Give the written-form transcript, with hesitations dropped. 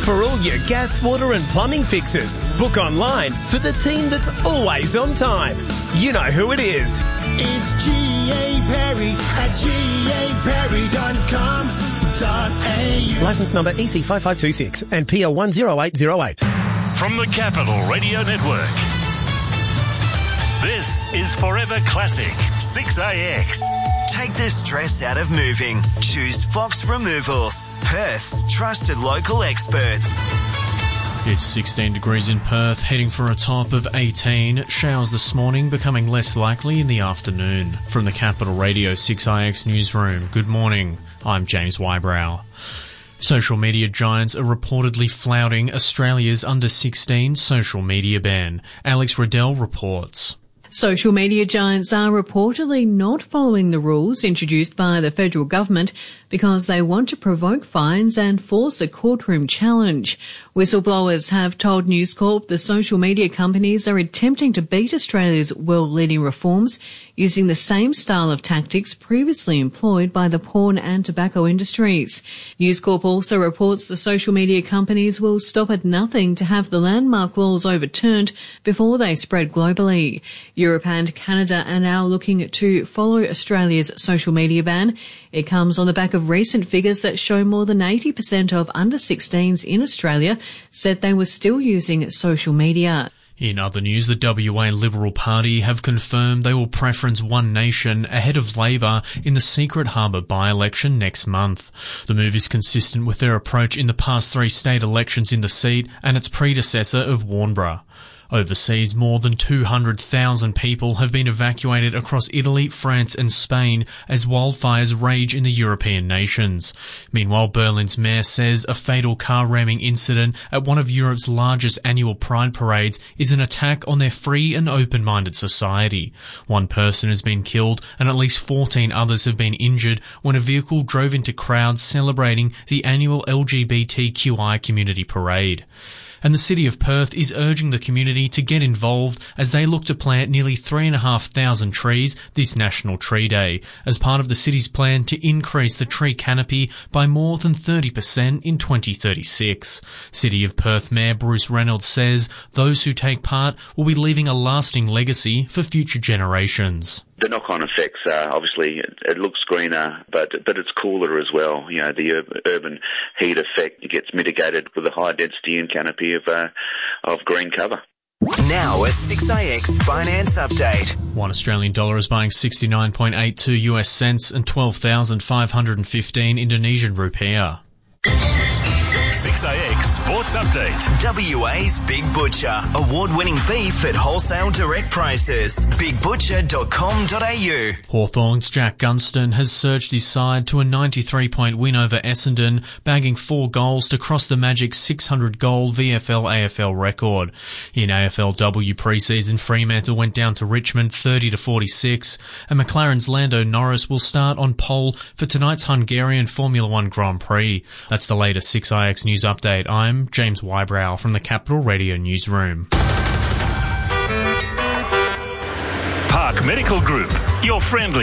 For all your gas, water and plumbing fixes, book online for the team that's always on time. You know who it is. It's G.A. Perry at gaperry.com.au. Licence number EC5526 and PL 10808. From the Capital Radio Network, this is Forever Classic 6AX. Take the stress out of moving. Choose Fox Removals, Perth's trusted local experts. It's 16 degrees in Perth, heading for a top of 18. Showers this morning, becoming less likely in the afternoon. From the Capital Radio 6IX newsroom, good morning. I'm James Wybrow. Social media giants are reportedly flouting Australia's under-16 social media ban. Alex Riddell reports. Social media giants are reportedly not following the rules introduced by the federal government because they want to provoke fines and force a courtroom challenge. Whistleblowers have told News Corp the social media companies are attempting to beat Australia's world-leading reforms using the same style of tactics previously employed by the porn and tobacco industries. News Corp also reports the social media companies will stop at nothing to have the landmark laws overturned before they spread globally. Europe and Canada are now looking to follow Australia's social media ban. It comes on the back of recent figures that show more than 80% of under-16s in Australia said they were still using social media. In other news, the WA Liberal Party have confirmed they will preference One Nation ahead of Labor in the Secret Harbour by-election next month. The move is consistent with their approach in the past 3 state elections in the seat and its predecessor of Warnbro. Overseas, more than 200,000 people have been evacuated across Italy, France and Spain as wildfires rage in the European nations. Meanwhile, Berlin's mayor says a fatal car ramming incident at one of Europe's largest annual Pride parades is an attack on their free and open-minded society. 1 person has been killed and at least 14 others have been injured when a vehicle drove into crowds celebrating the annual LGBTQI community parade. And the City of Perth is urging the community to get involved as they look to plant nearly 3,500 trees this National Tree Day as part of the city's plan to increase the tree canopy by more than 30% in 2036. City of Perth Mayor Bruce Reynolds says those who take part will be leaving a lasting legacy for future generations. The knock-on effects are obviously it looks greener, but it's cooler as well. You know, the urban heat effect gets mitigated with a high density and canopy of green cover. Now a 6IX finance update. $1 Australian dollar is buying 69.82 US cents and 12,515 Indonesian rupiah. 6AX Sports Update. WA's Big Butcher. Award-winning beef at wholesale direct prices. BigButcher.com.au. Hawthorn's Jack Gunston has surged his side to a 93-point win over Essendon, bagging 4 goals to cross the Magic's 600-goal VFL-AFL record. In AFLW pre-season, Fremantle went down to Richmond 30-46, and McLaren's Lando Norris will start on pole for tonight's Hungarian Formula One Grand Prix. That's the latest 6IX News Update. I'm James Wybrow from the Capital Radio Newsroom. Park Medical Group, your friendly